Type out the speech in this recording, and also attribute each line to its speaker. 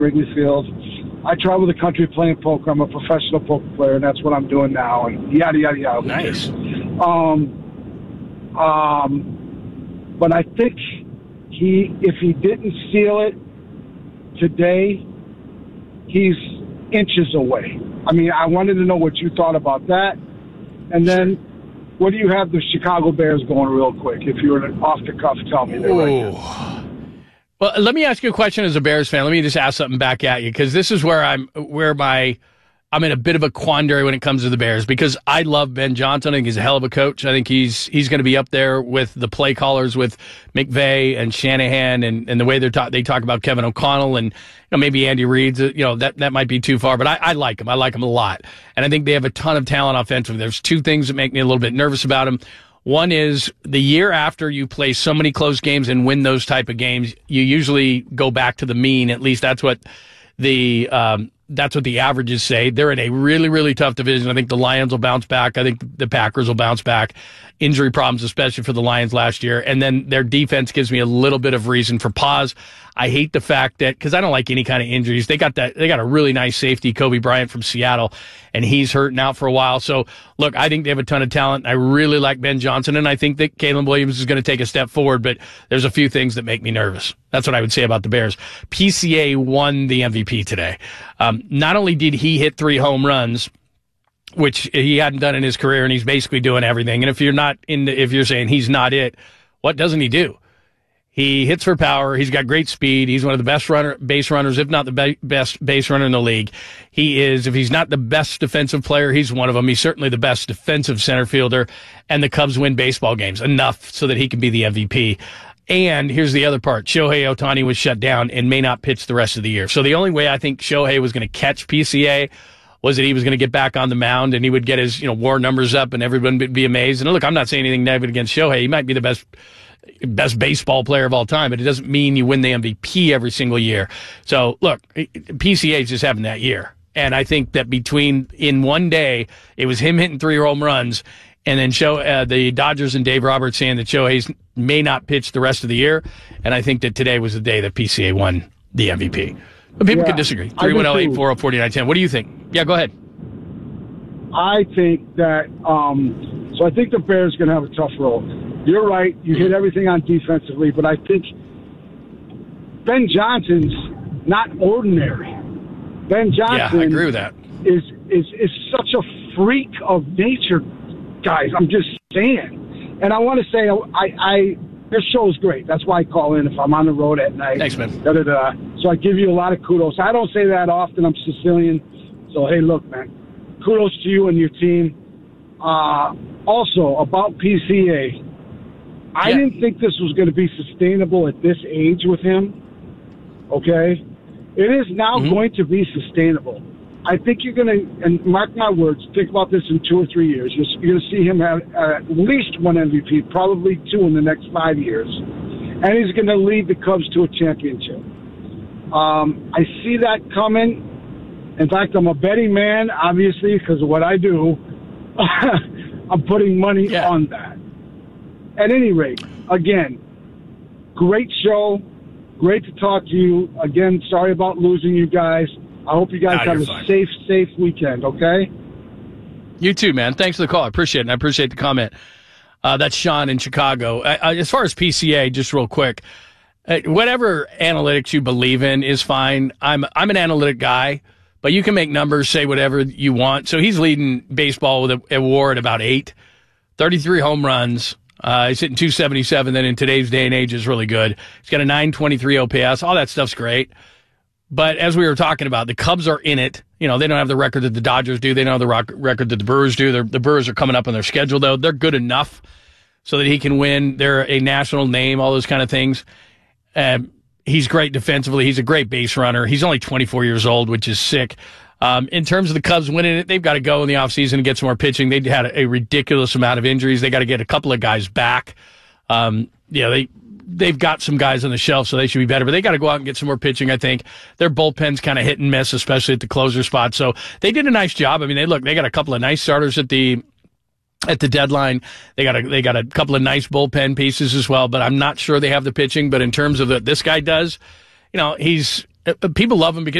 Speaker 1: Wrigley Field. I travel the country playing poker. I'm a professional poker player, and that's what I'm doing now. And yada yada yada.
Speaker 2: Nice.
Speaker 1: But I think if he didn't steal it today, he's inches away. I mean, I wanted to know what you thought about that. And then, what do you have the Chicago Bears going real quick? If you were off the cuff, tell me. Right now.
Speaker 2: Well, let me ask you a question as a Bears fan. Let me just ask something back at you, because this is where I'm in a bit of a quandary when it comes to the Bears, because I love Ben Johnson. I think he's a hell of a coach. I think he's going to be up there with the play callers with McVay and Shanahan and the way they talk about Kevin O'Connell and maybe Andy Reid's. That might be too far, but I like him. I like him a lot, and I think they have a ton of talent offensively. There's two things that make me a little bit nervous about him. One is the year after you play so many close games and win those type of games, you usually go back to the mean. At least that's what the averages say. They're in a really, really tough division. I think the Lions will bounce back. I think the Packers will bounce back. Injury problems, especially for the Lions last year. And then their defense gives me a little bit of reason for pause. I hate the fact that, because I don't like any kind of injuries. They got a really nice safety, Kobe Bryant from Seattle, and he's hurting out for a while. So, look, I think they have a ton of talent. I really like Ben Johnson, and I think that Caleb Williams is going to take a step forward, but there's a few things that make me nervous. That's what I would say about the Bears. PCA won the MVP today. Not only did he hit 3 home runs, which he hadn't done in his career, and he's basically doing everything. And if you're saying he's not it, what doesn't he do? He hits for power. He's got great speed. He's one of the best base runners, if not the best base runner in the league. He is, if he's not the best defensive player, he's one of them. He's certainly the best defensive center fielder, and the Cubs win baseball games enough so that he can be the MVP. And here's the other part. Shohei Ohtani was shut down and may not pitch the rest of the year. So the only way I think Shohei was going to catch PCA was that he was going to get back on the mound and he would get his WAR numbers up and everyone would be amazed. And look, I'm not saying anything negative against Shohei. He might be the best baseball player of all time, but it doesn't mean you win the MVP every single year. So look, PCA is just having that year. And I think that in one day, it was him hitting 3 home runs and then the Dodgers and Dave Roberts saying that Shohei may not pitch the rest of the year. And I think that today was the day that PCA won the MVP. But people could disagree. 310-840-4910. What do you think? Yeah, go ahead.
Speaker 1: I think that so I think the Bears are going to have a tough road. You're right. You hit everything on defensively, but I think Ben Johnson's not ordinary. Ben Johnson,
Speaker 2: yeah, I agree with that.
Speaker 1: Is such a freak of nature, guys. I'm just saying. And I want to say, this show is great. That's why I call in if I'm on the road at night.
Speaker 2: Thanks, man.
Speaker 1: So I give you a lot of kudos. I don't say that often. I'm Sicilian. So, hey, look, man, kudos to you and your team. Also, about PCA, I didn't think this was going to be sustainable at this age with him. Okay? It is now going to be sustainable. I think you're going to, and mark my words, think about this in 2 or 3 years. You're going to see him have at least 1 MVP, probably 2 in the next 5 years. And he's going to lead the Cubs to a championship. I see that coming. In fact, I'm a betting man, obviously, because of what I do. I'm putting money on that. At any rate, again, great show. Great to talk to you. Again, sorry about losing you guys. I hope you guys have a safe weekend, okay?
Speaker 2: You too, man. Thanks for the call. I appreciate it, and I appreciate the comment. That's Sean in Chicago. As far as PCA, just real quick, whatever analytics you believe in is fine. I'm an analytic guy, but you can make numbers, say whatever you want. So he's leading baseball with a WAR at about 8, 33 home runs. He's hitting 277. Then in today's day and age is really good. He's got a 923 OPS. All that stuff's great. But as we were talking about, the Cubs are in it. They don't have the record that the Dodgers do. They don't have the record that the Brewers do. The Brewers are coming up on their schedule, though. They're good enough so that he can win. They're a national name, all those kind of things. He's great defensively. He's a great base runner. He's only 24 years old, which is sick. In terms of the Cubs winning it, they've got to go in the offseason and get some more pitching. They had a ridiculous amount of injuries. They got to get a couple of guys back. They've got some guys on the shelf, so they should be better. But they got to go out and get some more pitching, I think. Their bullpen's kind of hit and miss, especially at the closer spot. So they did a nice job. I mean, they got a couple of nice starters at the deadline. They got a couple of nice bullpen pieces as well, but I'm not sure they have the pitching. But in terms of what this guy does, he's People love him because